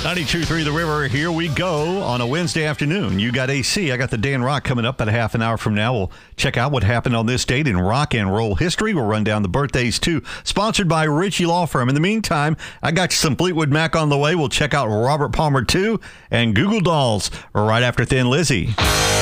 92.3 The River, here we go on a Wednesday afternoon. You got AC, I got the Dan Rock coming up at a half an hour from now. We'll check out what happened on this date in rock and roll history. We'll run down the birthdays, too. Sponsored by Ritchie Law Firm. In the meantime, I got some Fleetwood Mac on the way. We'll check out Robert Palmer, too, and Google Dolls right after Thin Lizzy.